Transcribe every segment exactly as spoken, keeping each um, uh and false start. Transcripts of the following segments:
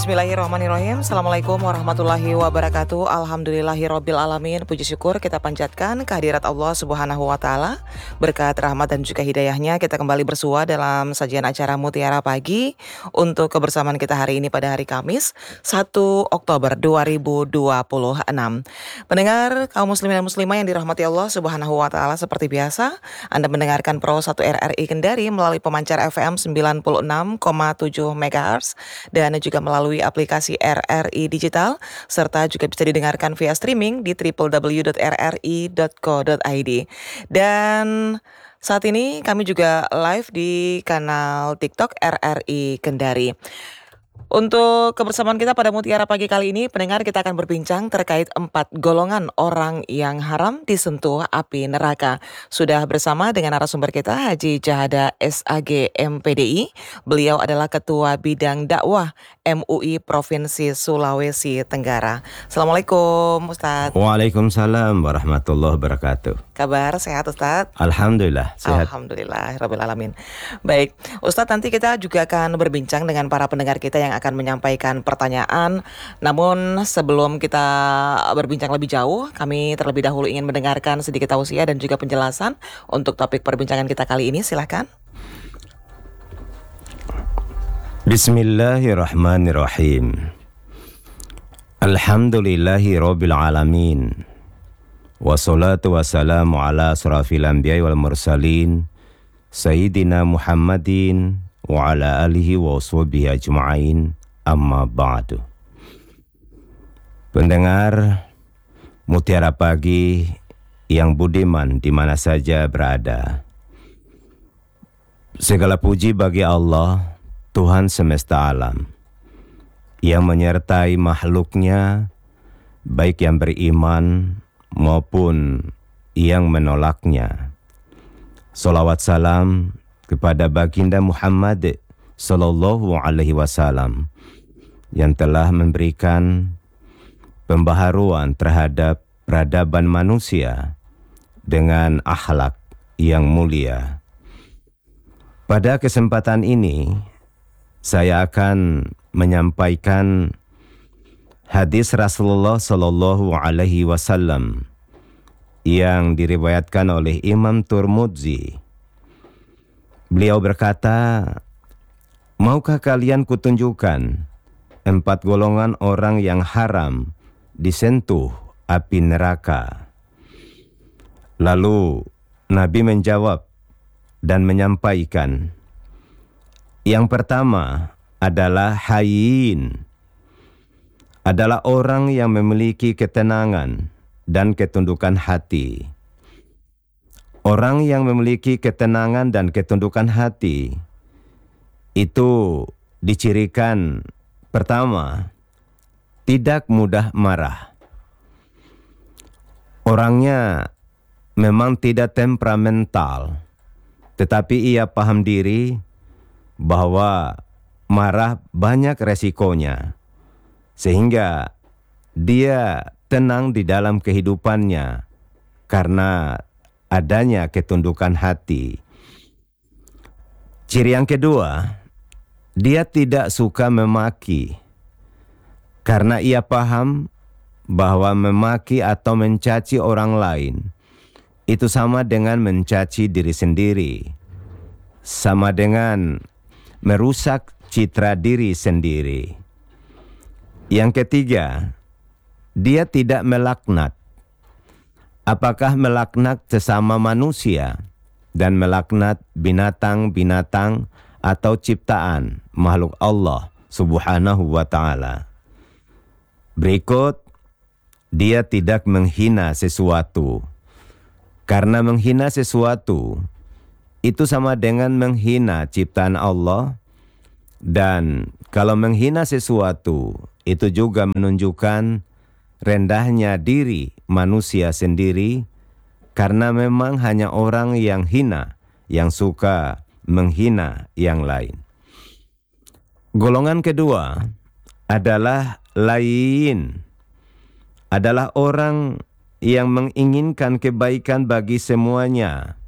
Bismillahirrahmanirrahim. Assalamualaikum warahmatullahi wabarakatuh. Alhamdulillahirabbil alamin. Puji syukur kita panjatkan kehadirat Allah Subhanahu wa taala. Berkat rahmat dan juga hidayahnya kita kembali bersua dalam sajian acara Mutiara Pagi untuk kebersamaan kita hari ini pada hari Kamis satu Oktober dua ribu dua puluh enam. Pendengar kaum muslimin dan muslimah yang dirahmati Allah Subhanahu wa taala, seperti biasa Anda mendengarkan Pro satu R R I Kendari melalui pemancar F M sembilan puluh enam koma tujuh megahertz dan juga melalui aplikasi R R I Digital, serta juga bisa didengarkan via streaming di w w w dot r r i dot co dot i d. Dan saat ini kami juga live di kanal TikTok R R I Kendari. Untuk kebersamaan kita pada Mutiara Pagi kali ini, pendengar, kita akan berbincang terkait empat golongan orang yang haram disentuh api neraka. Sudah bersama dengan narasumber kita Haji Jahada S A G M P D I. Beliau adalah Ketua Bidang Dakwah M U I Provinsi Sulawesi Tenggara. Assalamualaikum Ustadz. Waalaikumsalam warahmatullahi wabarakatuh. Kabar sehat Ustadz? Alhamdulillah sehat. Alhamdulillah Rabbil Alamin. Baik Ustadz, nanti kita juga akan berbincang dengan para pendengar kita yang akan menyampaikan pertanyaan. Namun sebelum kita berbincang lebih jauh, kami terlebih dahulu ingin mendengarkan sedikit tausiah dan juga penjelasan untuk topik perbincangan kita kali ini. Silakan. Bismillahirrahmanirrahim. Alhamdulillahi rabbil alamin. Wassalatu wassalamu ala asrafil anbiya'i wal mursalin Sayyidina Muhammadin wa ala alihi wa washabihi ajma'in, amma ba'du. Pendengar Mutiara Pagi yang budiman di mana saja berada, segala puji bagi Allah, Tuhan semesta alam, yang menyertai makhluknya, baik yang beriman maupun yang menolaknya. Salawat salam kepada baginda Muhammad sallallahu alaihi wasallam yang telah memberikan pembaharuan terhadap peradaban manusia dengan akhlak yang mulia. Pada kesempatan ini saya akan menyampaikan hadis Rasulullah sallallahu alaihi wasallam yang diriwayatkan oleh Imam Tirmidzi. Beliau berkata, maukah kalian kutunjukkan empat golongan orang yang haram disentuh api neraka? Lalu Nabi menjawab dan menyampaikan, yang pertama adalah hayyin, adalah orang yang memiliki ketenangan dan ketundukan hati. Orang yang memiliki ketenangan dan ketundukan hati itu dicirikan, pertama, tidak mudah marah. Orangnya memang tidak temperamental, tetapi ia paham diri bahwa marah banyak resikonya, sehingga dia tenang di dalam kehidupannya karena adanya ketundukan hati. Ciri yang kedua, dia tidak suka memaki, karena ia paham bahwa memaki atau mencaci orang lain itu sama dengan mencaci diri sendiri, sama dengan merusak citra diri sendiri. Yang ketiga, dia tidak melaknat. Apakah melaknat sesama manusia dan melaknat binatang-binatang atau ciptaan makhluk Allah Subhanahu wa ta'ala. Berikut, dia tidak menghina sesuatu, karena menghina sesuatu itu sama dengan menghina ciptaan Allah, dan kalau menghina sesuatu itu juga menunjukkan rendahnya diri manusia sendiri, karena memang hanya orang yang hina yang suka menghina yang lain. Golongan kedua adalah lain, adalah orang yang menginginkan kebaikan bagi semuanya.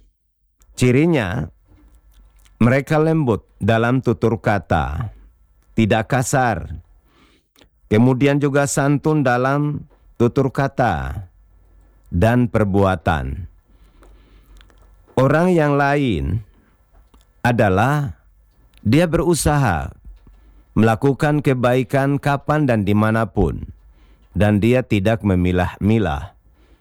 Cirinya, mereka lembut dalam tutur kata, tidak kasar. Kemudian juga santun dalam tutur kata dan perbuatan. Orang yang lain adalah dia berusaha melakukan kebaikan kapan dan dimanapun, dan dia tidak memilah-milah.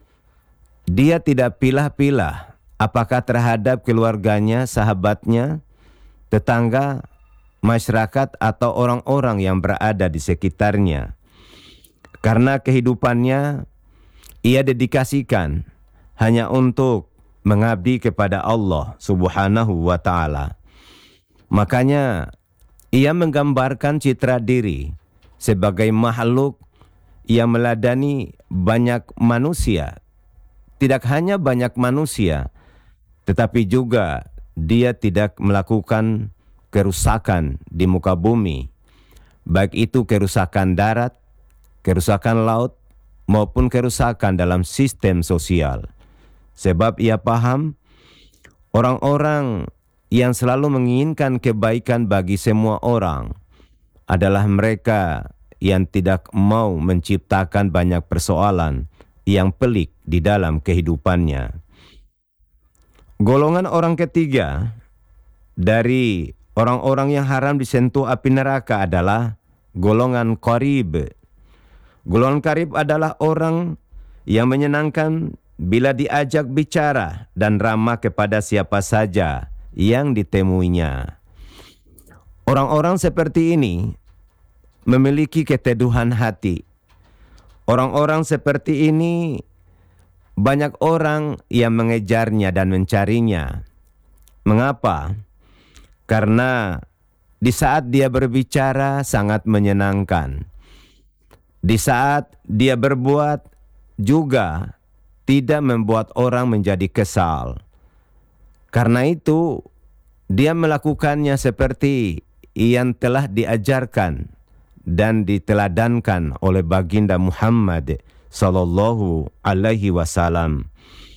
Dia tidak pilah-pilah apakah terhadap keluarganya, sahabatnya, tetangga, masyarakat, atau orang-orang yang berada di sekitarnya. Karena kehidupannya ia dedikasikan hanya untuk mengabdi kepada Allah Subhanahu wa ta'ala. Makanya ia menggambarkan citra diri sebagai makhluk yang meladani banyak manusia. Tidak hanya banyak manusia, tetapi juga dia tidak melakukan kerusakan di muka bumi, baik itu kerusakan darat, kerusakan laut, maupun kerusakan dalam sistem sosial. Sebab ia paham orang-orang yang selalu menginginkan kebaikan bagi semua orang adalah mereka yang tidak mau menciptakan banyak persoalan yang pelik di dalam kehidupannya. Golongan orang ketiga dari orang-orang yang haram disentuh api neraka adalah golongan qarib. Golongan qarib adalah orang yang menyenangkan bila diajak bicara dan ramah kepada siapa saja yang ditemuinya. Orang-orang seperti ini memiliki keteduhan hati. Orang-orang seperti ini banyak orang yang mengejarnya dan mencarinya. Mengapa? Karena di saat dia berbicara sangat menyenangkan. Di saat dia berbuat juga tidak membuat orang menjadi kesal. Karena itu dia melakukannya seperti yang telah diajarkan dan diteladankan oleh baginda Muhammad sallallahu alaihi wasallam.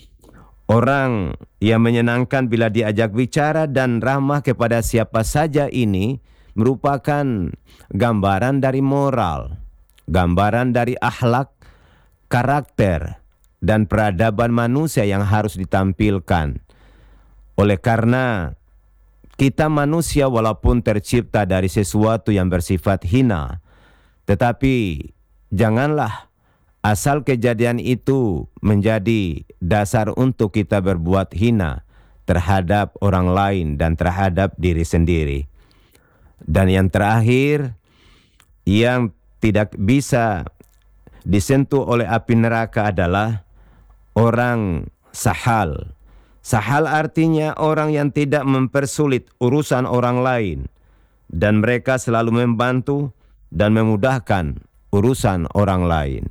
Orang yang menyenangkan bila diajak bicara dan ramah kepada siapa saja ini merupakan gambaran dari moral, gambaran dari akhlak, karakter, dan peradaban manusia yang harus ditampilkan. Oleh karena kita manusia walaupun tercipta dari sesuatu yang bersifat hina, tetapi janganlah asal kejadian itu menjadi dasar untuk kita berbuat hina terhadap orang lain dan terhadap diri sendiri. Dan yang terakhir, yang tidak bisa disentuh oleh api neraka adalah orang sahal. Sahal artinya orang yang tidak mempersulit urusan orang lain, dan mereka selalu membantu dan memudahkan urusan orang lain.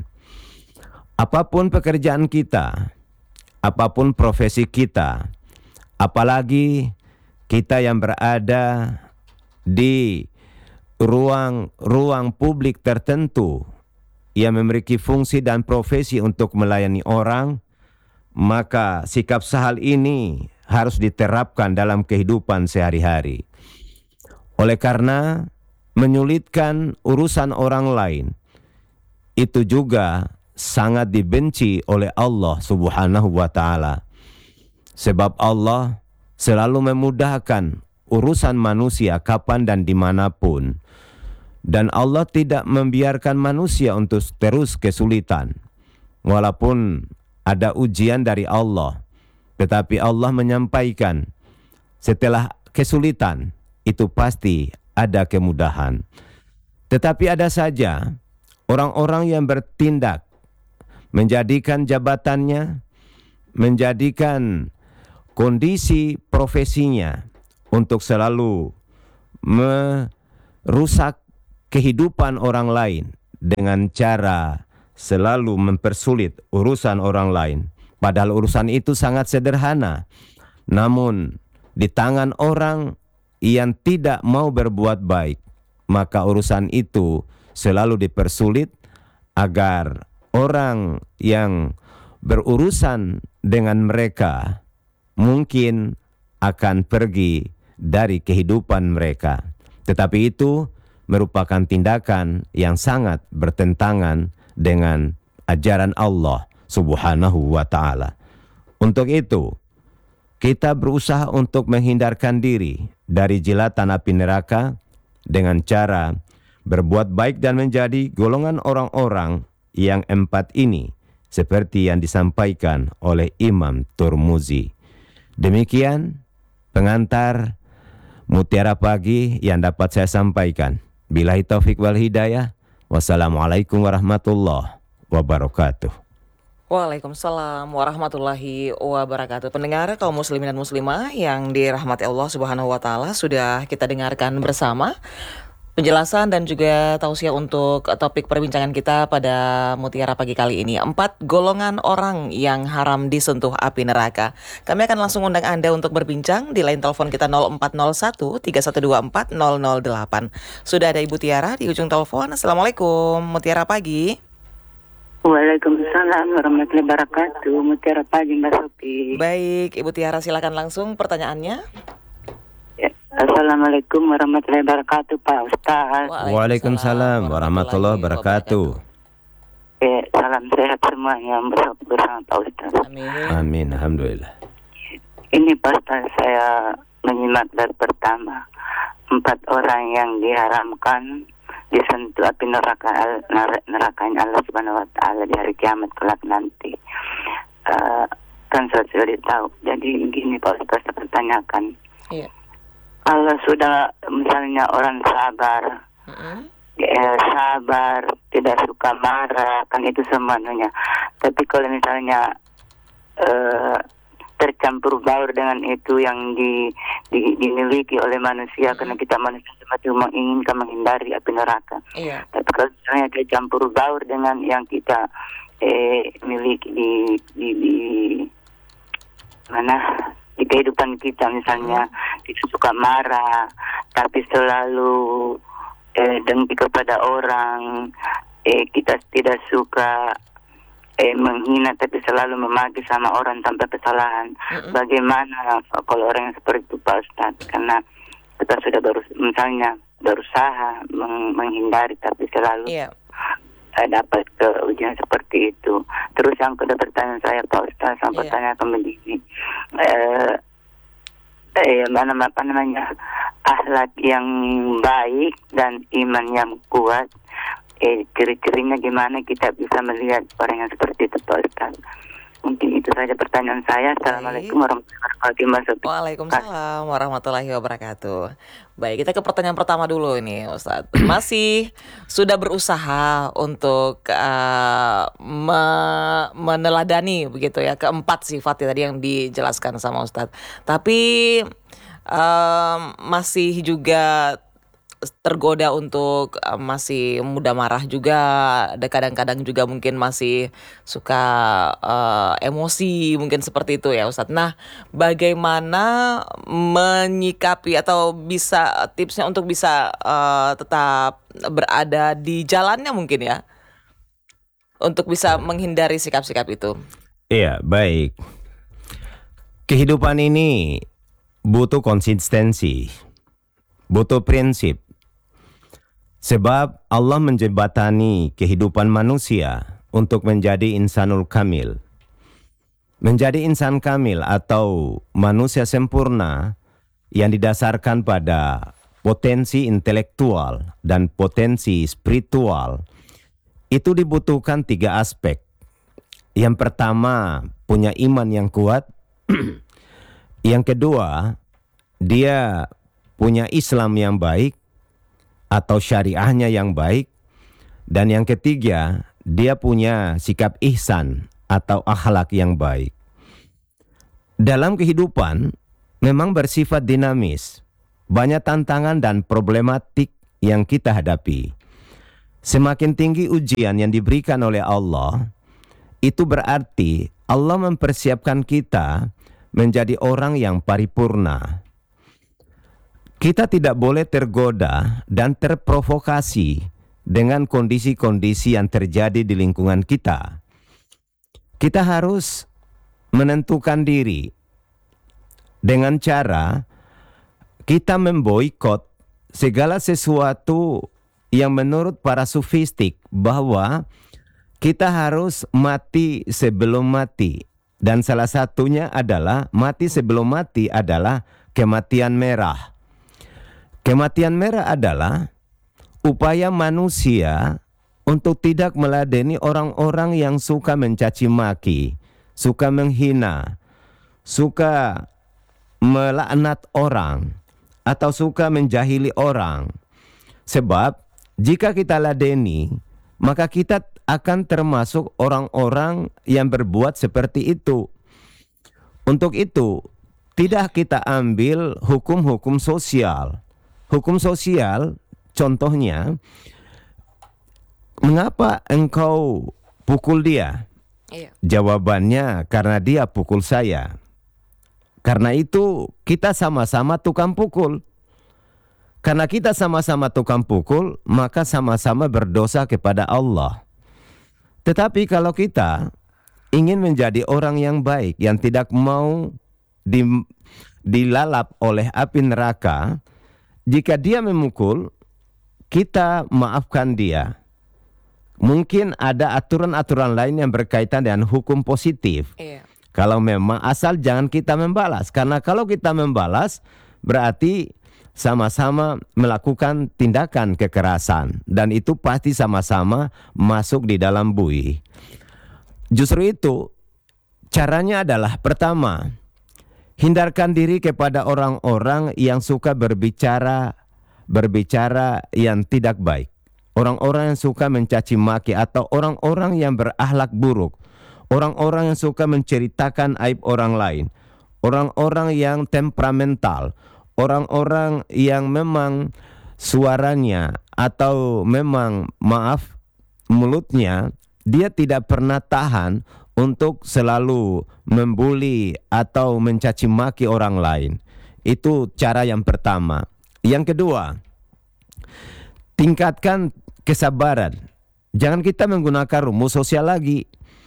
Apapun pekerjaan kita, apapun profesi kita, apalagi kita yang berada di ruang-ruang publik tertentu yang memiliki fungsi dan profesi untuk melayani orang, maka sikap sahal ini harus diterapkan dalam kehidupan sehari-hari. Oleh karena menyulitkan urusan orang lain itu juga sangat dibenci oleh Allah Subhanahu wa ta'ala. Sebab Allah selalu memudahkan urusan manusia kapan dan dimanapun. Dan Allah tidak membiarkan manusia untuk terus kesulitan. Walaupun ada ujian dari Allah, tetapi Allah menyampaikan setelah kesulitan itu pasti ada kemudahan. Tetapi ada saja orang-orang yang bertindak menjadikan jabatannya, menjadikan kondisi profesinya untuk selalu merusak kehidupan orang lain dengan cara selalu mempersulit urusan orang lain. Padahal urusan itu sangat sederhana. Namun di tangan orang yang tidak mau berbuat baik, maka urusan itu selalu dipersulit agar orang yang berurusan dengan mereka mungkin akan pergi dari kehidupan mereka. Tetapi itu merupakan tindakan yang sangat bertentangan dengan ajaran Allah Subhanahu wa Ta'ala. Untuk itu, kita berusaha untuk menghindarkan diri dari jilatan api neraka dengan cara berbuat baik dan menjadi golongan orang-orang yang empat ini, seperti yang disampaikan oleh Imam Turmuzi. Demikian pengantar Mutiara Pagi yang dapat saya sampaikan. Billahi taufik wal hidayah. Wassalamualaikum warahmatullahi wabarakatuh. Waalaikumsalam warahmatullahi wabarakatuh. Pendengar kaum muslimin dan muslimah yang dirahmati Allah Subhanahu wa Ta'ala, sudah kita dengarkan bersama penjelasan dan juga tausiah untuk topik perbincangan kita pada Mutiara Pagi kali ini. Empat golongan orang yang haram disentuh api neraka. Kami akan langsung undang Anda untuk berbincang di line telepon kita nol empat nol satu tiga satu dua empat nol nol delapan. Sudah ada Ibu Tiara di ujung telepon. Assalamualaikum, Mutiara Pagi. Waalaikumsalam warahmatullahi wabarakatuh. Mutiara Pagi, Mbak Sophie. Baik, Ibu Tiara, silakan langsung pertanyaannya. Ya. Assalamualaikum warahmatullahi wabarakatuh, Pak Ustaz. Waalaikumsalam warahmatullahi wabarakatuh. Eh, salam sehat semuanya bersama Pak Ustaz. Amin. Amin, alhamdulillah. Ini Pak Ustaz, saya menyimak dari pertama. Empat orang yang diharamkan disentuh api neraka nerakanya Allah Subhanahu wa Ta'ala di hari kiamat kelak nanti. Uh, kan saya sudah tahu. Jadi begini Pak Ustaz, saya pertanyakan. Iya. Kalau sudah misalnya orang sabar, Mm-hmm. ya, sabar, tidak suka marah, kan itu semuanya. Tapi kalau misalnya uh, tercampur baur dengan itu yang di, di, dimiliki oleh manusia, mm-hmm. karena kita manusia semacam menginginkan menghindari api neraka. Iya. Tapi kalau misalnya tercampur baur dengan yang kita eh, miliki di, di, di mana? Di kehidupan kita misalnya, itu suka marah, tapi selalu eh, dengki kepada orang, eh, kita tidak suka eh, menghina, tapi selalu memaki sama orang tanpa kesalahan. Mm-hmm. Bagaimana kalau orang yang seperti itu Pak Ustaz? Karena kita sudah baru, misalnya berusaha meng- menghindari, tapi selalu Iya. eh, dapat ke ujian seperti itu. Terus yang kedua pertanyaan saya Pak Ustaz, yang Iya. pertanyaan begini. Eh, eh, mana apa namanya akhlak yang baik dan iman yang kuat, eh, ciri-cirinya gimana kita bisa melihat orang yang seperti itu Pak Ustaz? Mungkin itu saja pertanyaan saya. Assalamualaikum warahmatullahi wabarakatuh. Waalaikumsalam warahmatullahi wabarakatuh. Baik, kita ke pertanyaan pertama dulu ini Ustadz. Masih sudah berusaha untuk uh, me- meneladani begitu ya keempat sifat tadi yang dijelaskan sama Ustadz. Tapi um, masih juga tergoda untuk uh, masih mudah marah juga, ada kadang-kadang juga mungkin masih suka uh, emosi, mungkin seperti itu ya Ustadz. Nah, bagaimana menyikapi atau bisa tipsnya untuk bisa uh, tetap berada di jalannya mungkin ya, untuk bisa menghindari sikap-sikap itu? Iya, baik. Kehidupan ini butuh konsistensi, butuh prinsip. Sebab Allah menjembatani kehidupan manusia untuk menjadi insanul kamil. Menjadi insan kamil atau manusia sempurna yang didasarkan pada potensi intelektual dan potensi spiritual, itu dibutuhkan tiga aspek. Yang pertama, punya iman yang kuat. Yang kedua, dia punya Islam yang baik atau syariahnya yang baik. Dan yang ketiga, dia punya sikap ihsan atau akhlak yang baik. Dalam kehidupan memang bersifat dinamis, banyak tantangan dan problematik yang kita hadapi. Semakin tinggi ujian yang diberikan oleh Allah, itu berarti Allah mempersiapkan kita menjadi orang yang paripurna. Kita tidak boleh tergoda dan terprovokasi dengan kondisi-kondisi yang terjadi di lingkungan kita. Kita harus menentukan diri dengan cara kita memboikot segala sesuatu yang menurut para sufistik bahwa kita harus mati sebelum mati. Dan salah satunya adalah mati sebelum mati adalah kematian merah. Kematian merah adalah upaya manusia untuk tidak meladeni orang-orang yang suka mencaci maki, suka menghina, suka melaknat orang, atau suka menjahili orang. Sebab jika kita ladeni, maka kita akan termasuk orang-orang yang berbuat seperti itu. Untuk itu, tidak kita ambil hukum-hukum sosial. Hukum sosial, contohnya, mengapa engkau pukul dia? Iya. Jawabannya, karena dia pukul saya. Karena itu kita sama-sama tukang pukul. Karena kita sama-sama tukang pukul, maka sama-sama berdosa kepada Allah. Tetapi kalau kita ingin menjadi orang yang baik, yang tidak mau di, dilalap oleh api neraka, jika dia memukul, kita maafkan dia. Mungkin ada aturan-aturan lain yang berkaitan dengan hukum positif. Iya. Kalau memang asal jangan kita membalas. Karena kalau kita membalas, berarti sama-sama melakukan tindakan kekerasan. Dan itu pasti sama-sama masuk di dalam bui. Justru itu, caranya adalah pertama, hindarkan diri kepada orang-orang yang suka berbicara, berbicara yang tidak baik. Orang-orang yang suka mencaci maki atau orang-orang yang berakhlak buruk. Orang-orang yang suka menceritakan aib orang lain. Orang-orang yang temperamental. Orang-orang yang memang suaranya atau memang maaf mulutnya dia tidak pernah tahan untuk selalu membuli atau mencaci maki orang lain. Itu cara yang pertama. Yang kedua, tingkatkan kesabaran. Jangan kita menggunakan rumus sosial lagi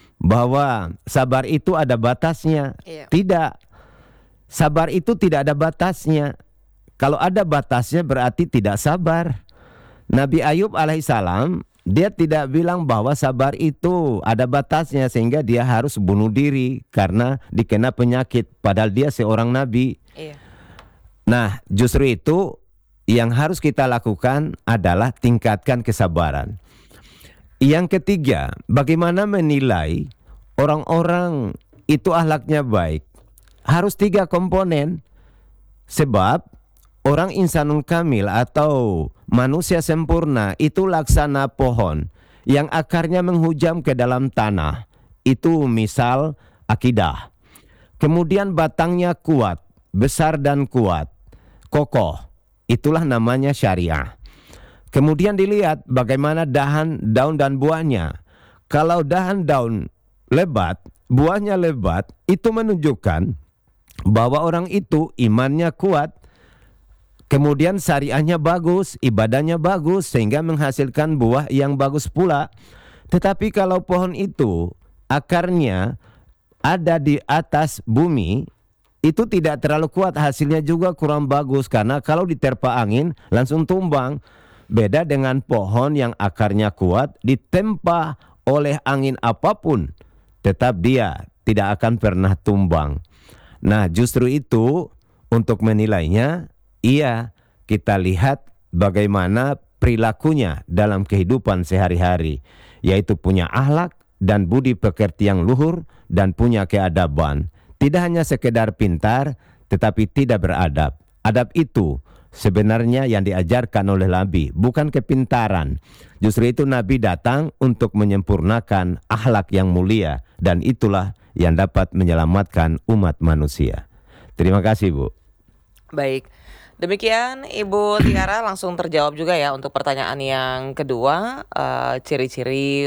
bahwa sabar itu ada batasnya. Iya. Tidak. Sabar itu tidak ada batasnya. Kalau ada batasnya berarti tidak sabar. Nabi Ayub alaihissalam, dia tidak bilang bahwa sabar itu ada batasnya sehingga dia harus bunuh diri karena dikena penyakit. Padahal dia seorang nabi. Iya. Nah, justru itu yang harus kita lakukan adalah tingkatkan kesabaran. Yang ketiga, bagaimana menilai orang-orang itu akhlaknya baik? Harus tiga komponen. Sebab orang insanul kamil atau manusia sempurna itu laksana pohon yang akarnya menghujam ke dalam tanah. Itu misal akidah. Kemudian batangnya kuat, besar dan kuat, kokoh. Itulah namanya syariah. Kemudian dilihat bagaimana dahan, daun dan buahnya. Kalau dahan daun lebat, buahnya lebat, itu menunjukkan bahwa orang itu imannya kuat, kemudian syariahnya bagus, ibadahnya bagus, sehingga menghasilkan buah yang bagus pula. Tetapi kalau pohon itu akarnya ada di atas bumi, itu tidak terlalu kuat, hasilnya juga kurang bagus. Karena kalau diterpa angin langsung tumbang. Beda dengan pohon yang akarnya kuat, ditempa oleh angin apapun, tetap dia tidak akan pernah tumbang. Nah, justru itu untuk menilainya, iya, kita lihat bagaimana perilakunya dalam kehidupan sehari-hari, yaitu punya akhlak dan budi pekerti yang luhur dan punya keadaban. Tidak hanya sekedar pintar, tetapi tidak beradab. Adab itu sebenarnya yang diajarkan oleh Nabi, bukan kepintaran. Justru itu Nabi datang untuk menyempurnakan akhlak yang mulia, dan itulah yang dapat menyelamatkan umat manusia. Terima kasih, Bu. Baik. Demikian Ibu Tiara, langsung terjawab juga ya untuk pertanyaan yang kedua, eh, ciri-ciri